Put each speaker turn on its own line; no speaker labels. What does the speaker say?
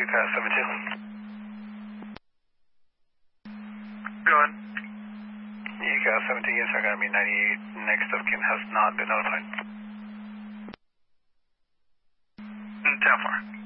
ECAS 72. Go ahead. ECAS 17, yes, I got me 98. Next of kin has not been notified. 10 far.